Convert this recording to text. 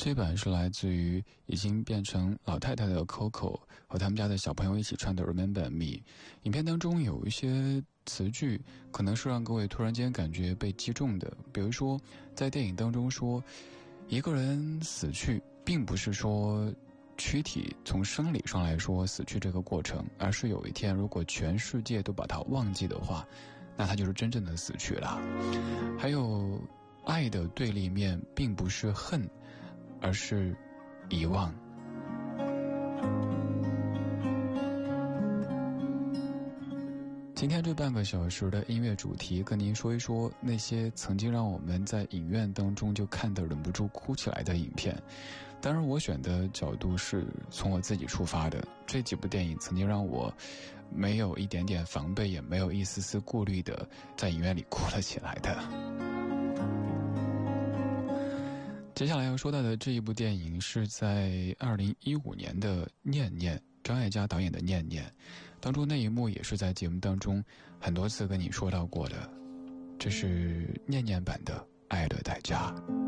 这版是来自于已经变成老太太的 Coco 和他们家的小朋友一起唱的 Remember Me。 影片当中有一些词句可能是让各位突然间感觉被击中的，比如说在电影当中说，一个人死去并不是说躯体从生理上来说死去这个过程，而是有一天如果全世界都把它忘记的话，那他就是真正的死去了。还有爱的对立面并不是恨，而是遗忘。今天这半个小时的音乐主题，跟您说一说那些曾经让我们在影院当中就看得忍不住哭起来的影片。当然我选的角度是从我自己出发的，这几部电影曾经让我没有一点点防备，也没有一丝丝顾虑的在影院里哭了起来的。接下来要说到的这一部电影是在2015年的《念念》，张艾嘉导演的《念念》当中，那一幕也是在节目当中很多次跟你说到过的，这是念念版的《爱的代价》。